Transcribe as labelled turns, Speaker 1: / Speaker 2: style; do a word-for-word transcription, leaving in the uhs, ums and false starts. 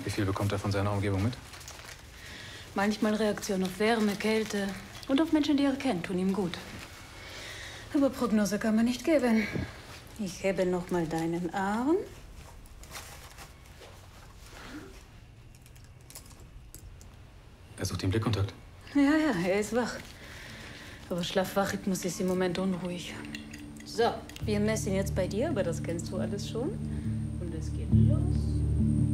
Speaker 1: Wie viel bekommt er von seiner Umgebung mit?
Speaker 2: Manchmal Reaktion auf Wärme, Kälte und auf Menschen, die er kennt, tun ihm gut. Aber Prognose kann man nicht geben. Ich hebe noch mal deinen Arm.
Speaker 1: Er sucht den Blickkontakt.
Speaker 2: Ja, ja, er ist wach. Aber Schlaf-Wach-Rhythmus ist im Moment unruhig. So, wir messen jetzt bei dir, aber das kennst du alles schon. Und es geht los.